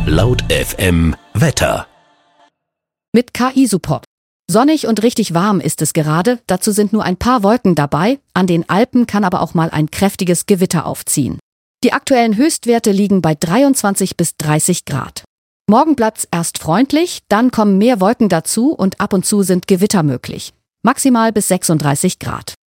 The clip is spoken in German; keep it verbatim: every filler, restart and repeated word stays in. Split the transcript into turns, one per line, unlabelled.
Laut F M Wetter.
Mit K I-Support. Sonnig und richtig warm ist es gerade, dazu sind nur ein paar Wolken dabei, an den Alpen kann aber auch mal ein kräftiges Gewitter aufziehen. Die aktuellen Höchstwerte liegen bei dreiundzwanzig bis dreißig Grad. Morgen bleibt's erst freundlich, dann kommen mehr Wolken dazu und ab und zu sind Gewitter möglich. Maximal bis sechsunddreißig Grad.